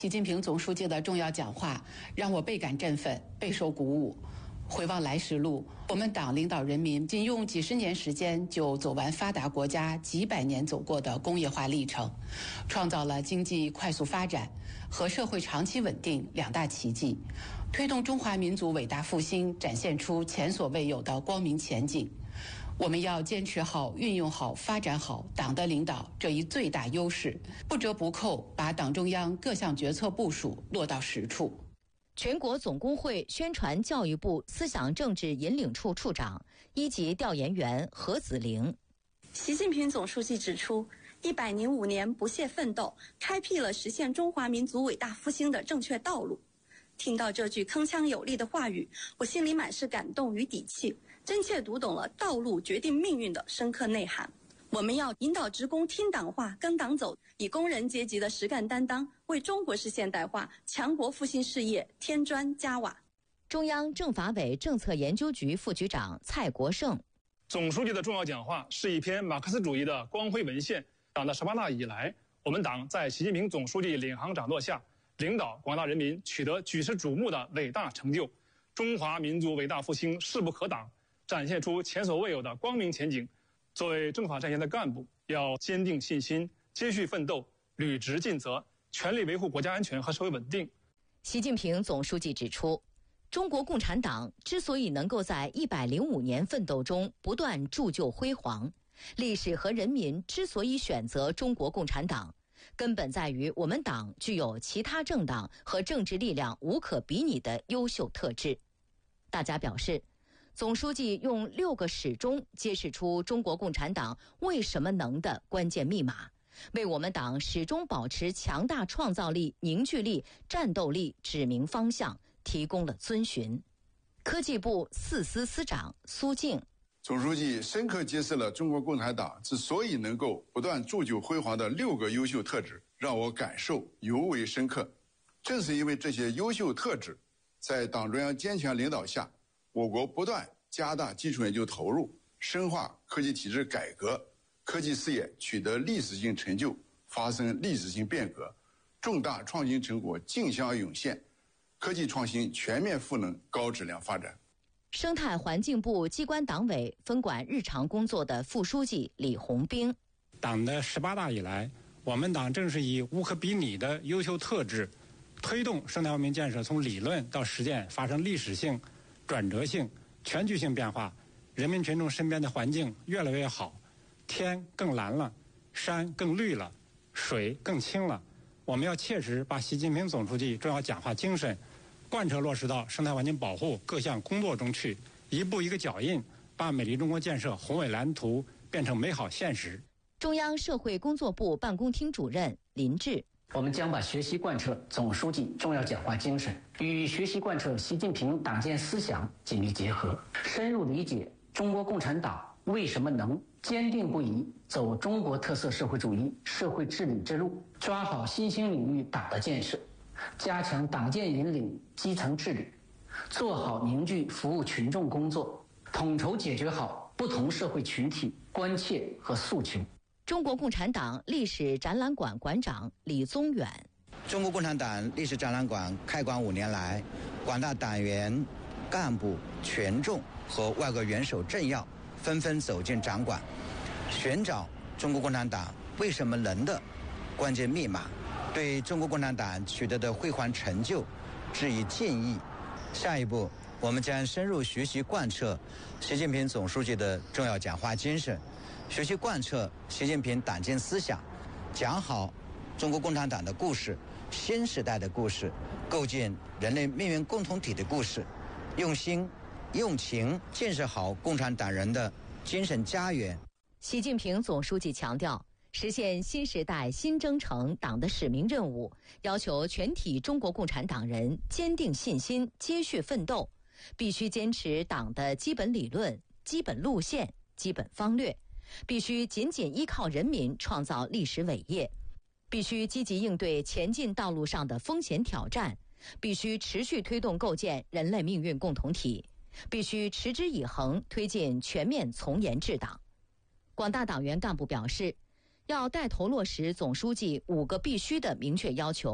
习近平总书记的重要讲话让我倍感振奋，备受鼓舞。回望来时路，我们党领导人民仅用几十年时间就走完发达国家几百年走过的工业化历程，创造了经济快速发展和社会长期稳定两大奇迹，推动中华民族伟大复兴展现出前所未有的光明前景。我们要坚持好、运用好、发展好党的领导这一最大优势，不折不扣把党中央各项决策部署落到实处。 全国总工会宣传教育部思想政治引领处处长、一级调研员何子玲。 习近平总书记指出，105年不懈奋斗，开辟了实现中华民族伟大复兴的正确道路。听到这句铿锵有力的话语，我心里满是感动与底气，真切读懂了道路决定命运的深刻内涵。我们要引导职工听党话、跟党走，以工人阶级的实干担当，为中国式现代化、强国复兴事业添砖加瓦。 中央政法委政策研究局副局长蔡国胜。 总书记的重要讲话是一篇马克思主义的光辉文献。党的18大以来，我们党在习近平总书记领航掌舵下，领导广大人民取得举世瞩目的伟大成就，中华民族伟大复兴势不可挡，展现出前所未有的光明前景。作为政法战线的干部，要坚定信心，接续奋斗，履职尽责，全力维护国家安全和社会稳定。 习近平总书记指出，中国共产党之所以能够在105年奋斗中不断铸就辉煌，历史和人民之所以选择中国共产党，根本在于我们党具有其他政党和政治力量无可比拟的优秀特质。大家表示，总书记用6个始终揭示出中国共产党为什么能的关键密码，为我们党始终保持强大创造力、凝聚力、战斗力指明方向提供了遵循。科技部4司司长苏静。 总书记深刻揭示了中国共产党之所以能够不断铸就辉煌的6个优秀特质，让我感受尤为深刻。正是因为这些优秀特质，在党中央坚强领导下，我国不断加大基础研究投入，深化科技体制改革，科技事业取得历史性成就，发生历史性变革，重大创新成果竞相涌现，科技创新全面赋能高质量发展。 生态环境部机关党委分管日常工作的副书记李红兵。 党的18大以来，我们党正是以无可比拟的优秀特质，推动生态文明建设从理论到实践发生历史性、转折性、全局性变化，人民群众身边的环境越来越好，天更蓝了，山更绿了，水更清了。我们要切实把习近平总书记重要讲话精神贯彻落实到生态环境保护各项工作中去，一步一个脚印，把美丽中国建设宏伟蓝图变成美好现实。 中央社会工作部办公厅主任林志。 我们将把学习贯彻总书记重要讲话精神与学习贯彻习近平党建思想紧密结合，深入理解中国共产党为什么能坚定不移走中国特色社会主义社会治理之路，抓好新兴领域党的建设，加强党建引领基层治理，做好凝聚服务群众工作，统筹解决好不同社会群体关切和诉求。 中国共产党历史展览馆馆长李宗远。 中国共产党历史展览馆开馆5年来，广大党员、干部、群众和外国元首政要纷纷走进展馆，寻找中国共产党为什么能的关键密码，对中国共产党取得的辉煌成就致以敬意。下一步，我们将深入学习贯彻习近平总书记的重要讲话精神，学习贯彻习近平党建思想，讲好中国共产党的故事，新时代的故事，构建人类命运共同体的故事，用心用情建设好共产党人的精神家园。 习近平总书记强调，实现新时代新征程党的使命任务，要求全体中国共产党人坚定信心，接续奋斗，必须坚持党的基本理论、基本路线、基本方略，必须紧紧依靠人民创造历史伟业，必须积极应对前进道路上的风险挑战，必须持续推动构建人类命运共同体，必须持之以恒推进全面从严治党。广大党员干部表示，要带头落实总书记5个必须的明确要求，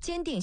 坚定